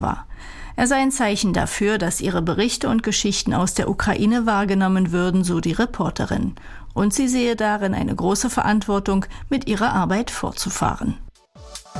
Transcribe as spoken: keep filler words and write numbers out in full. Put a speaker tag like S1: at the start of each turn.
S1: war. Er sei ein Zeichen dafür, dass ihre Berichte und Geschichten aus der Ukraine wahrgenommen würden, so die Reporterin. Und sie sehe darin eine große Verantwortung, mit ihrer Arbeit fortzufahren.